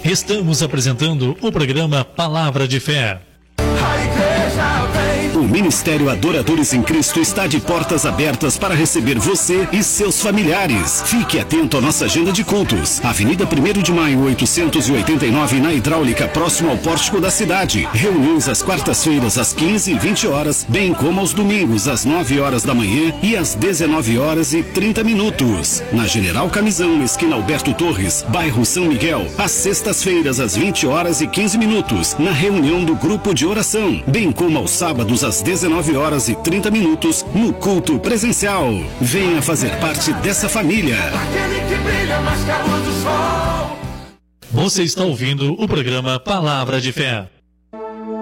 Estamos apresentando o programa Palavra de Fé. O Ministério Adoradores em Cristo está de portas abertas para receber você e seus familiares. Fique atento à nossa agenda de cultos. Avenida 1º de Maio, 889, na Hidráulica, próximo ao pórtico da cidade. Reuniões às quartas-feiras, às 15 e 20 horas, bem como aos domingos, às 9 horas da manhã e às 19 horas e 30 minutos. Na General Camisão, esquina Alberto Torres, bairro São Miguel, às sextas-feiras, às 20 horas e 15 minutos, na reunião do grupo de oração, bem como aos sábados, às 19 horas e 30 minutos, no culto presencial. Venha fazer parte dessa família. Você está ouvindo o programa Palavra de Fé.